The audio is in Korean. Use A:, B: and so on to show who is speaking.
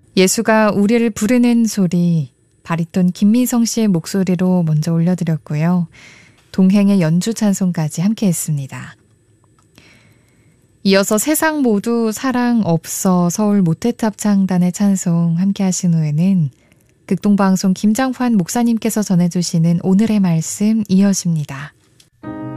A: 예수가 우리를 부르는 소리, 바리톤 김미성 씨의 목소리로 먼저 올려드렸고요. 동행의 연주 찬송까지 함께 했습니다. 이어서 세상 모두 사랑 없어 서울 모태탑창단의 찬송 함께 하신 후에는 극동방송 김장환 목사님께서 전해주시는 오늘의 말씀 이어집니다.